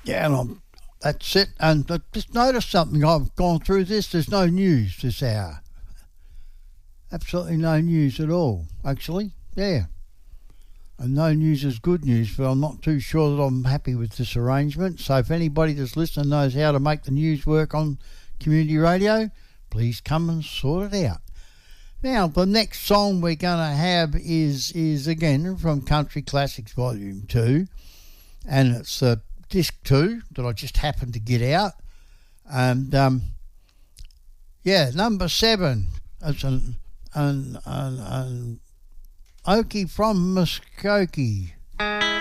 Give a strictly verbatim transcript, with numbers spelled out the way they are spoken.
Yeah, and I'm, that's it. And I just noticed something. I've gone through this. There's no news this hour. Absolutely no news at all, actually. Yeah. And no news is good news, but I'm not too sure that I'm happy with this arrangement. So if anybody that's listening knows how to make the news work on community radio, please come and sort it out. Now, the next song we're going to have is, is again, from Country Classics Volume two. And it's uh, Disc two that I just happened to get out. And, um, yeah, number seven. It's an, an, an, an Okie from Muskogee.